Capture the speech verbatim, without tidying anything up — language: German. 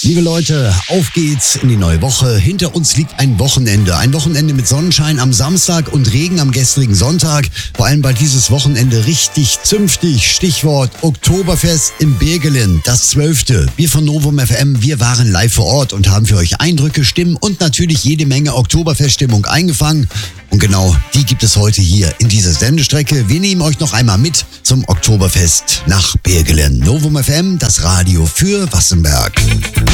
Liebe Leute, auf geht's in die neue Woche. Hinter uns liegt ein Wochenende. Ein Wochenende mit Sonnenschein am Samstag und Regen am gestrigen Sonntag. Vor allem war dieses Wochenende richtig zünftig. Stichwort Oktoberfest im Bergelen, das zwölfte. Wir von Novum F M, wir waren live vor Ort und haben für euch Eindrücke, Stimmen und natürlich jede Menge Oktoberfeststimmung eingefangen. Und genau die gibt es heute hier in dieser Sendestrecke. Wir nehmen euch noch einmal mit zum Oktoberfest nach Bergelen. Novum F M, das Radio für Wassenberg.